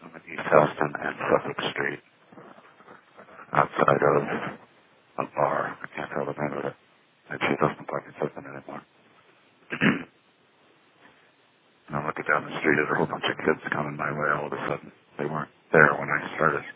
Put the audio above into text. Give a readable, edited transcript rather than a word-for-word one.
I'm in East Houston and Suffolk Street, outside of a bar. I can't tell the name of it. Actually, it doesn't look like it's open anymore. And I'm looking down the street, there's a whole bunch of kids coming my way all of a sudden. They weren't there when I started.